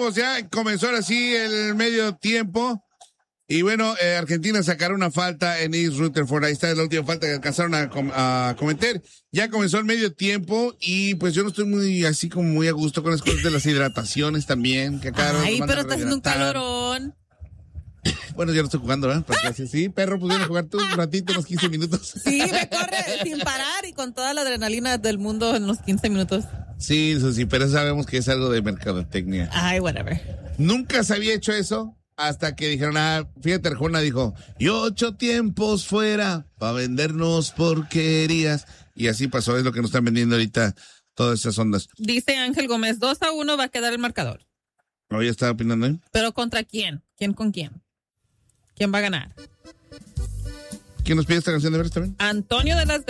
chavos, ya comenzó ahora sí el medio tiempo. Y bueno, Argentina sacará una falta en East Rutherford. Ahí está la última falta que alcanzaron a cometer. Ya comenzó el medio tiempo y pues yo no estoy muy así como muy a gusto con las cosas de las hidrataciones también. Que acá ay, pero estás en un calorón. Bueno, yo no estoy jugando, ¿verdad? Porque sí, perro, pues viene a jugar tú un ratito, unos 15 minutos. Sí, me corre sin parar y con toda la adrenalina del mundo en los 15 minutos. Sí, eso sí, pero sabemos que es algo de mercadotecnia. Ay, whatever. Nunca se había hecho eso hasta que dijeron, fíjate, Arjona dijo, y 8 tiempos fuera para vendernos porquerías. Y así pasó, es lo que nos están vendiendo ahorita todas esas ondas. Dice Ángel Gómez, 2-1 va a quedar el marcador. Hoy estaba opinando, ¿eh? ¿Pero contra quién? ¿Quién con quién? ¿Quién va a ganar? ¿Quién nos pide esta canción de veras también? Antonio de las